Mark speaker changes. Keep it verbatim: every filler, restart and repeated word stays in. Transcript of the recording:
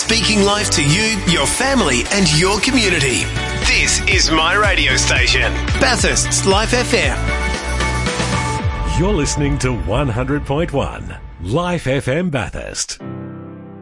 Speaker 1: speaking life to you, your family and your community. This is my radio station, Bathurst's Life F M.
Speaker 2: You're listening to one hundred point one Life F M Bathurst.